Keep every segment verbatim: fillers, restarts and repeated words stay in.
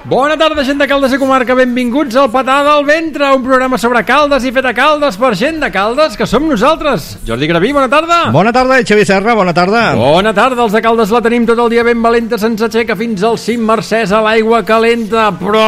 Bona tarda, gent de Caldes i comarca, benvinguts al Patada al Ventre, un programa sobre Caldes i fet a Caldes per gent de Caldes, que som nosaltres. Jordi Graví, bona tarda. Bona tarda, Xavi Serra, bona tarda. Bona tarda, els de Caldes la tenim tot el dia ben valenta, se'ns aixeca fins al cim mercès a l'aigua calenta, però...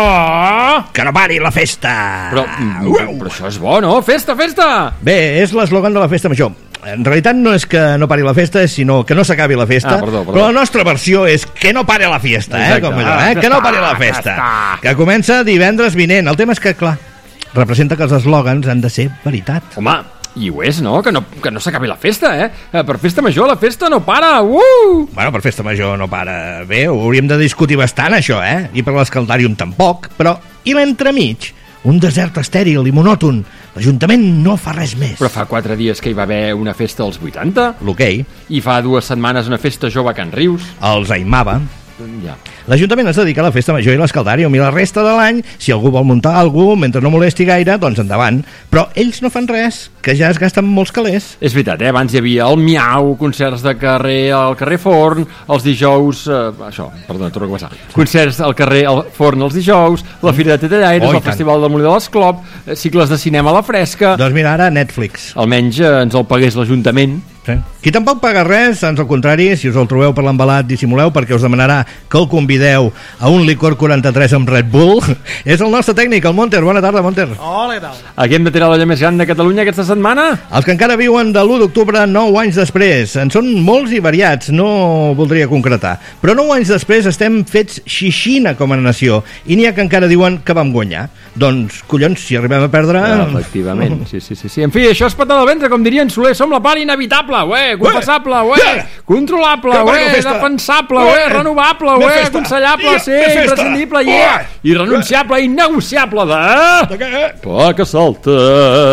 Que no pari la festa! Però, uh! però això és bo, no? Festa, festa! Bé, és l'eslògan de la festa major. En realitat no és que no pari la festa, sinó que no s'acabi la festa. Ah, perdó, perdó. Però la nostra versió és que no pari la festa, eh? Exacte. Com allò, eh? Que no pari la festa. Que comença divendres vinent. El tema és que, clar, representa que els eslògans han de ser veritat. Home, i ho és, no? Que no, que no s'acabi la festa, eh? Per festa major la festa no para, uh! Bueno, per festa major no para. Bé, ho hauríem de discutir bastant, això, eh? I per l'escaldàrium tampoc. Però, i l'entremig? Un desert estèril i monòton. L'Ajuntament no fa res més. Però fa quatre dies que hi va haver una festa als vuitanta. L'hoquei. I fa dues setmanes una festa jove a Can Rius. Els Aimava. Ja. L'Ajuntament es dedica a la festa major i l'escaldàrium i la resta de l'any, si algú vol muntar alguna cosa mentre no molesti gaire, doncs endavant. Però ells no fan res, que ja es gasten molts calés. És veritat, eh? Abans hi havia el Miau, concerts de carrer al carrer Forn, els dijous... Eh, això, perdona, torno a començar. Concerts al carrer al Forn els dijous, la Fira de Titellaires, oh, el Festival del Molí de l'Esclop, eh, cicles de cinema a la fresca... Doncs mira, ara Netflix. Almenys eh, ens el pagués l'Ajuntament. Sí. Qui tampoc paga res, ans al contrari, si us el trobeu per l'embalat, dissimuleu, perquè us demanarà que el convideu a un licor quaranta-tres amb Red Bull. És el nostre tècnic, el Monter. Bona tarda, Monter. Hola, què tal? A qui hem de tirar l'olla més gran de Catalunya aquesta setmana? Els que encara viuen de l'u d'octubre nou anys després. En són molts i variats, no voldria concretar. Però nou anys després estem fets xixina com a nació, i n'hi ha que encara diuen que vam guanyar. Doncs, collons, si arribem a perdre... Ah, efectivament, sí, sí, sí, sí. En fi, això és patada al ventre, com dirien Soler, som la part inevitable. Ué, confessable, ué, controlable, ué, defensable, ué, renovable, ué, aconsellable, sí, imprescindible, yeah, irrenunciable, innegociable de... De què? Poca salta.